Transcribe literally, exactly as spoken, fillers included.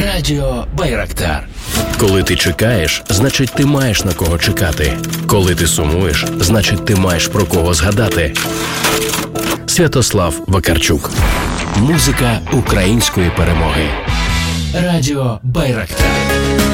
Радіо Байрактар. Коли ти чекаєш, значить ти маєш на кого чекати. Коли ти сумуєш, значить ти маєш про кого згадати. Святослав Вакарчук. Музика української перемоги. Радіо Байрактар.